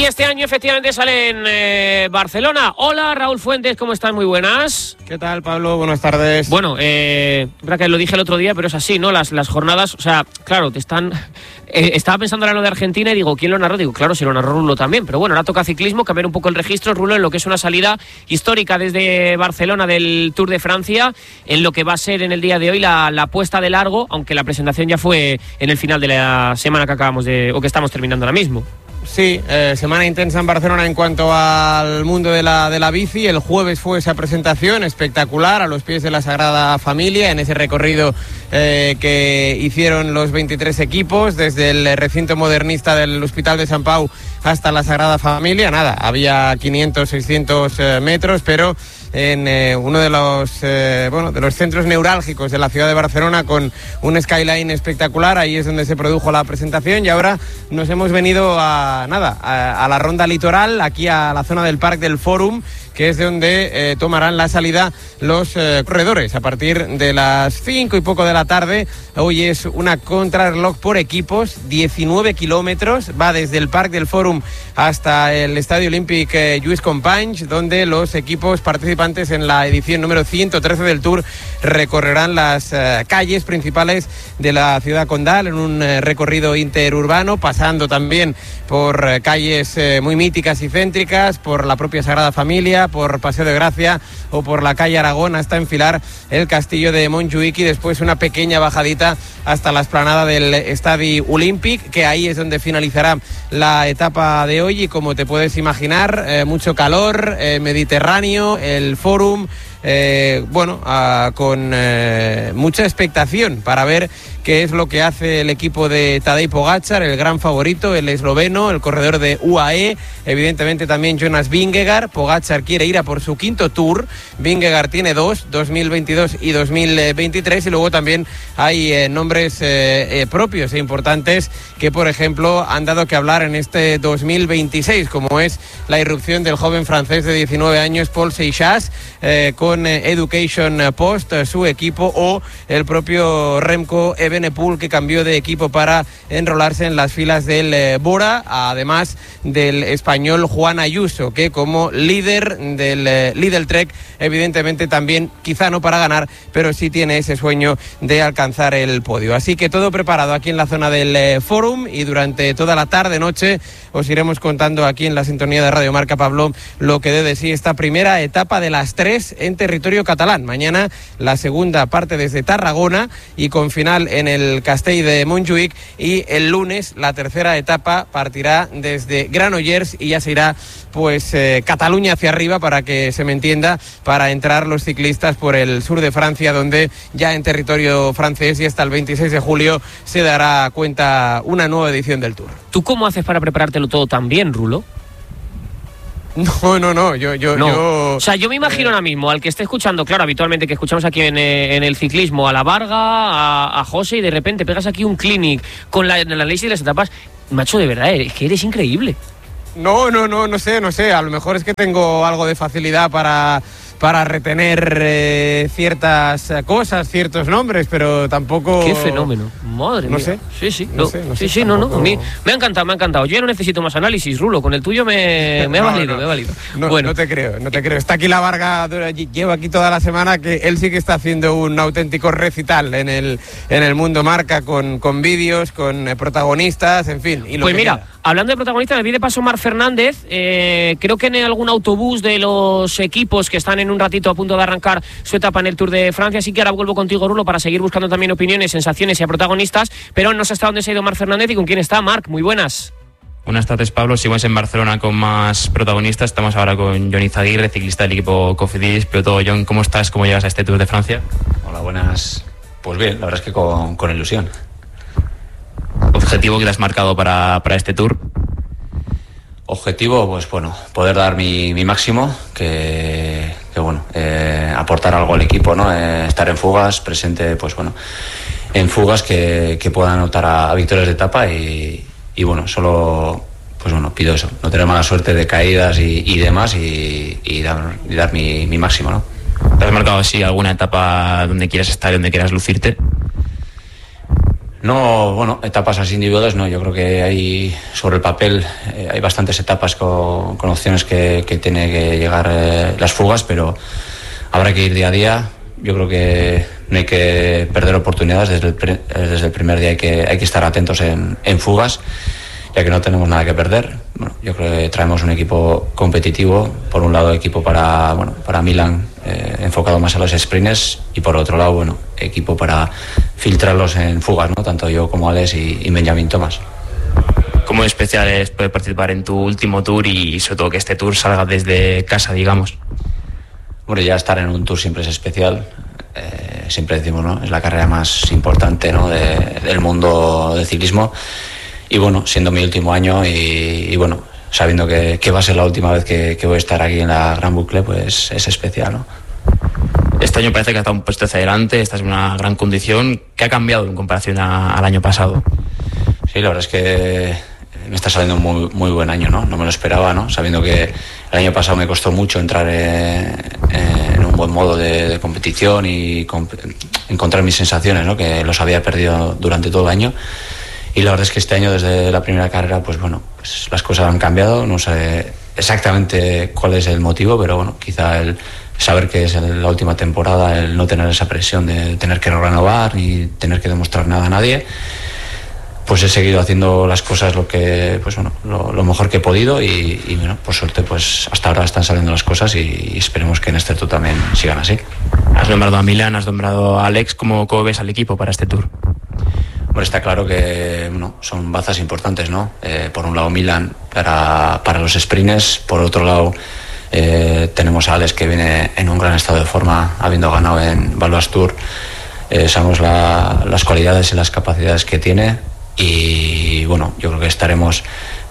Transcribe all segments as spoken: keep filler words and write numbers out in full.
Y este año efectivamente sale en eh, Barcelona. Hola, Raúl Fuentes, ¿cómo estás? Muy buenas. ¿Qué tal, Pablo? Buenas tardes. Bueno, eh, verdad que lo dije el otro día, pero es así, ¿no? Las, las jornadas, o sea, claro, te están... Eh, estaba pensando en lo de Argentina y digo, ¿quién lo narró? Digo, claro, si lo narró Rulo también. Pero bueno, ahora toca ciclismo, cambiar un poco el registro, Rulo, en lo que es una salida histórica desde Barcelona del Tour de Francia, en lo que va a ser en el día de hoy la, la puesta de largo, aunque la presentación ya fue en el final de la semana que acabamos de... o que estamos terminando ahora mismo. Sí, eh, semana intensa en Barcelona en cuanto al mundo de la, de la bici. El jueves fue esa presentación espectacular a los pies de la Sagrada Familia en ese recorrido eh, que hicieron los veintitrés equipos desde el recinto modernista del Hospital de Sant Pau hasta la Sagrada Familia. Nada, había quinientos, seiscientos eh, metros, pero en eh, uno de los eh, bueno de los centros neurálgicos de la ciudad de Barcelona, con un skyline espectacular. Ahí es donde se produjo la presentación y ahora nos hemos venido a nada a, a la ronda litoral, aquí a la zona del Parc del Fòrum, que es de donde eh, tomarán la salida los eh, corredores a partir de las cinco y poco de la tarde. Hoy es una contrarreloj por equipos, diecinueve kilómetros, va desde el Parc del Fòrum hasta el Estadio Olímpic eh, Lluís Companys, donde los equipos participantes en la edición número ciento trece del Tour recorrerán las eh, calles principales de la ciudad condal en un eh, recorrido interurbano, pasando también por eh, calles eh, muy míticas y céntricas, por la propia Sagrada Familia, por Paseo de Gracia o por la calle Aragón, hasta enfilar el castillo de Montjuïc y después una pequeña bajadita hasta la explanada del Estadi Olímpic, que ahí es donde finalizará la etapa de hoy. Y como te puedes imaginar, eh, mucho calor, eh, Mediterráneo, el Fòrum, eh, bueno, ah, con eh, mucha expectación para ver qué es lo que hace el equipo de Tadej Pogačar, el gran favorito, el esloveno, el corredor de U A E, evidentemente también Jonas Vingegaard. Pogačar quiere ir a por su quinto Tour, Vingegaard tiene dos, dos mil veintidós y dos mil veintitrés, y luego también hay eh, nombres eh, eh, propios e importantes que, por ejemplo, han dado que hablar en este dos mil veintiséis, como es la irrupción del joven francés de diecinueve años, Paul Seixas, eh, con eh, Education Post, eh, su equipo, o el propio Remco Evenepoel, que cambió de equipo para enrolarse en las filas del eh, Bora, además del español Juan Ayuso, que como líder del eh, Lidl Trek, evidentemente también, quizá no para ganar, pero sí tiene ese sueño de alcanzar el podio. Así que todo preparado aquí en la zona del eh, Fòrum, y durante toda la tarde-noche os iremos contando aquí en la sintonía de Radio Marca, Pablo, lo que dé de sí esta primera etapa de las tres en territorio catalán. Mañana la segunda parte desde Tarragona y con final en el Castell de Montjuïc, y el lunes la tercera etapa partirá desde Granollers y ya se irá pues eh, Cataluña hacia arriba, para que se me entienda, para entrar los ciclistas por el sur de Francia, donde ya en territorio francés y hasta el veintiséis de julio se dará cuenta una nueva edición del Tour. ¿Tú cómo haces para preparártelo todo tan bien, Rulo? No, no, no, yo... yo, no. yo o sea, yo me imagino ahora mismo al que esté escuchando, claro, habitualmente que escuchamos aquí en, en el ciclismo, a la Varga, a, a José, y de repente pegas aquí un clinic con la, el análisis de las etapas. Macho, de verdad, es que eres increíble. No, no, no, no sé, no sé, a lo mejor es que tengo algo de facilidad para... para retener eh, ciertas cosas, ciertos nombres, pero tampoco... ¡Qué fenómeno! Madre no mía. sé. Sí, sí, no no, sé, no sí, sé, sí, no, no. A mí me ha encantado, me ha encantado. Yo no necesito más análisis, Rulo. Con el tuyo me, me ha no, valido, no, me ha valido. No, bueno. no te creo, no te creo. Está aquí la Varga, lleva aquí toda la semana, que él sí que está haciendo un auténtico recital en el, en el mundo marca, con, con vídeos, con eh, protagonistas, en fin. Y lo pues que mira, queda. Hablando de protagonistas, me vi de paso Marc Fernández. Eh, creo que en algún autobús de los equipos que están en un ratito a punto de arrancar su etapa en el Tour de Francia. Así que ahora vuelvo contigo, Rulo, para seguir buscando también opiniones, sensaciones y a protagonistas. Pero no sé hasta dónde se ha ido Marc Fernández y con quién está. Marc, muy buenas. Buenas tardes, Pablo. Seguimos en Barcelona con más protagonistas. Estamos ahora con Jon Izagirre, ciclista del equipo Cofidis. Pero todo, Jon, ¿cómo estás? ¿Cómo llegas a este Tour de Francia? Hola, buenas. Pues bien, la verdad es que con, con ilusión. ¿Objetivo que te has marcado para, para este Tour? Objetivo, pues bueno, poder dar mi, mi máximo, que, que bueno, eh, aportar algo al equipo, ¿no? Eh, estar en fugas, presente, pues bueno, en fugas que, que puedan anotar a, a victorias de etapa y, y bueno, solo, pues bueno, pido eso, no tener mala suerte de caídas y, y demás y, y dar, y dar mi, mi máximo, ¿no? ¿Te has marcado así alguna etapa donde quieras estar y donde quieras lucirte? No, bueno, etapas así individuales no, yo creo que hay sobre el papel eh, hay bastantes etapas con, con opciones que, que tiene que llegar eh, las fugas, pero habrá que ir día a día. Yo creo que no hay que perder oportunidades, desde el, pre, desde el primer día hay que, hay que estar atentos en, en fugas, ya que no tenemos nada que perder. Bueno, yo creo que traemos un equipo competitivo, por un lado equipo para, bueno, para Milan, eh, enfocado más a los sprints, y por otro lado, bueno, equipo para filtrarlos en fugas, ¿no? Tanto yo como Alex y, y Benjamin Thomas. ¿Cómo especial es poder participar en tu último tour y sobre todo que este tour salga desde casa, digamos? Bueno, ya estar en un tour siempre es especial. Eh, siempre decimos, ¿no? Es la carrera más importante, ¿no? de, del mundo del ciclismo. Y bueno, siendo mi último año y, y bueno, sabiendo que, que va a ser la última vez que, que voy a estar aquí en la Gran Boucle, pues es especial, ¿no? Este año parece que has dado un puesto hacia adelante, estás en una gran condición. ¿Qué ha cambiado en comparación a, al año pasado? Sí, la verdad es que me está saliendo un muy, muy buen año, ¿no? No me lo esperaba, ¿no? Sabiendo que el año pasado me costó mucho entrar en, en un buen modo de, de competición y comp- encontrar mis sensaciones, ¿no? Que los había perdido durante todo el año. Y la verdad es que este año, desde la primera carrera, pues bueno, pues las cosas han cambiado. No sé exactamente cuál es el motivo, pero bueno, quizá el saber que es la última temporada, el no tener esa presión de tener que renovar ni tener que demostrar nada a nadie, pues he seguido haciendo las cosas lo que, pues bueno, lo, lo mejor que he podido y, y bueno, por suerte, pues hasta ahora están saliendo las cosas y, y esperemos que en este tour también sigan así. Has nombrado a Milan, has nombrado a Alex. ¿Cómo, cómo ves al equipo para este tour? Bueno, está claro que bueno, son bazas importantes, ¿no? Eh, por un lado Milan para, para los sprints, por otro lado eh, tenemos a Alex, que viene en un gran estado de forma, habiendo ganado en Valois Tour. Eh, sabemos la, las cualidades y las capacidades que tiene y bueno, yo creo que estaremos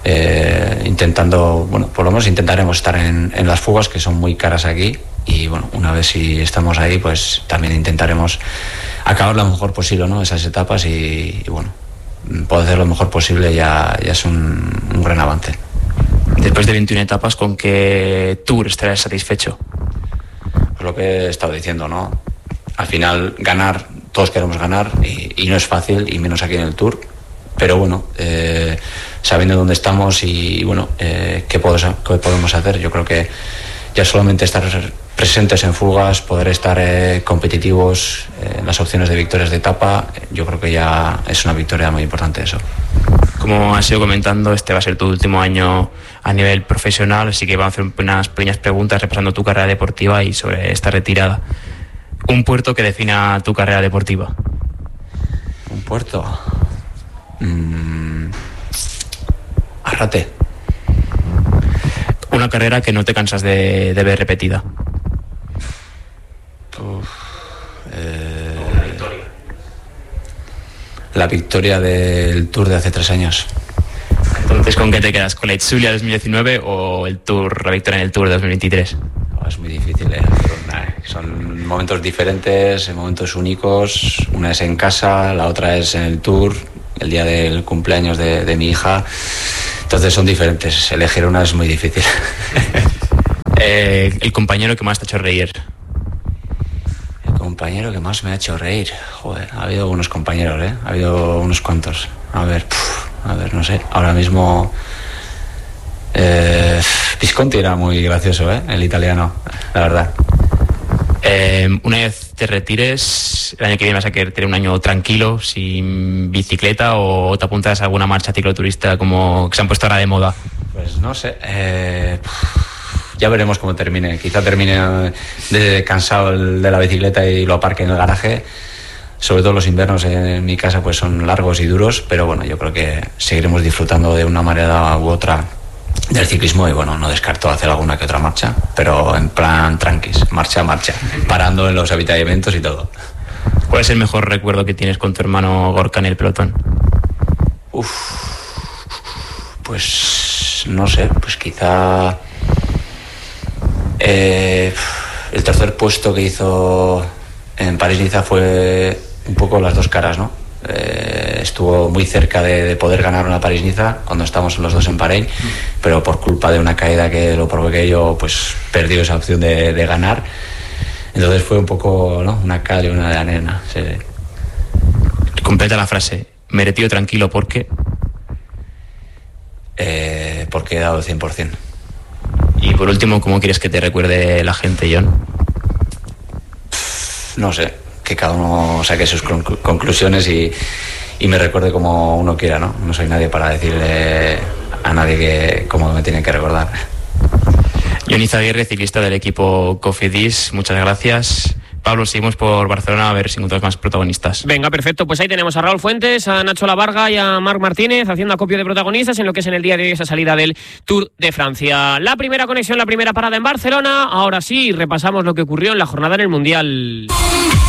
eh, intentando, bueno, por lo menos intentaremos estar en, en las fugas, que son muy caras aquí, y bueno, una vez si estamos ahí, pues también intentaremos acabar lo mejor posible, ¿no? Esas etapas y, y bueno, poder hacer lo mejor posible ya, ya es un, un gran avance. Después de veintiuna etapas, ¿con qué tour estarás satisfecho? Pues lo que he estado diciendo, ¿no? Al final ganar, todos queremos ganar y, y no es fácil, y menos aquí en el Tour, pero bueno, eh, sabiendo dónde estamos y bueno, eh, qué, podemos, qué podemos hacer, yo creo que ya solamente estar presentes en fugas, poder estar eh, competitivos eh, en las opciones de victorias de etapa, yo creo que ya es una victoria muy importante eso. Como has ido comentando, este va a ser tu último año a nivel profesional, así que vamos a hacer unas pequeñas preguntas repasando tu carrera deportiva y sobre esta retirada. Un puerto que defina tu carrera deportiva. Un puerto. Mm. Arrate. Una carrera que no te cansas de, de ver repetida. Uf, eh, la victoria. La victoria del Tour de hace tres años. Entonces, ¿con qué te quedas? ¿Con la Itzulia dos mil diecinueve o el Tour, la victoria en el Tour de dos mil veintitrés? Oh, es muy difícil, ¿eh? Son momentos diferentes, momentos únicos. Una es en casa, la otra es en el Tour, el día del cumpleaños de, de mi hija. Entonces son diferentes. Elegir una es muy difícil. eh, el compañero que más te ha hecho reír. El compañero que más me ha hecho reír. Joder, ha habido unos compañeros, ¿eh? Ha habido unos cuantos. A ver, puf, a ver, no sé. Ahora mismo eh, Visconti era muy gracioso, ¿eh? El italiano, la verdad. Eh, una vez te retires, el año que viene vas a querer tener un año tranquilo, sin bicicleta, o te apuntas a alguna marcha cicloturista como que se han puesto ahora de moda. Pues no sé, eh, ya veremos cómo termine. Quizá termine de cansado de la bicicleta y lo aparque en el garaje. Sobre todo los inviernos en mi casa pues son largos y duros, pero bueno, yo creo que seguiremos disfrutando de una manera u otra del ciclismo y bueno, no descarto hacer alguna que otra marcha, pero en plan tranquis, marcha, marcha, parando en los avituallamientos y todo. ¿Cuál es el mejor recuerdo que tienes con tu hermano Gorka en el pelotón? Uf, pues no sé, pues quizá eh, el tercer puesto que hizo en París-Niza fue un poco las dos caras, ¿no? Eh, estuvo muy cerca de, de poder ganar una París-Niza cuando estábamos los dos en Bahrein, pero por culpa de una caída que lo provoqué yo, pues perdí esa opción de, de ganar. Entonces fue un poco, ¿no? Una cal y una de arena. Sí. Completa la frase. me retiro tranquilo porque... Eh, porque he dado el cien por ciento. Y por último, ¿cómo quieres que te recuerde la gente, Jon? No sé, que cada uno saque sus conclu- conclusiones y, y me recuerde como uno quiera, ¿no? No soy nadie para decirle a nadie que cómo me tienen que recordar. Jon Izaguirre, ciclista del equipo Cofidis, muchas gracias. Pablo, seguimos por Barcelona a ver si encontramos más protagonistas. Venga, perfecto. Pues ahí tenemos a Raúl Fuentes, a Nacho Lavarga y a Marc Martínez haciendo acopio de protagonistas en lo que es en el día de hoy esa salida del Tour de Francia. La primera conexión, la primera parada en Barcelona. Ahora sí, repasamos lo que ocurrió en la jornada en el Mundial.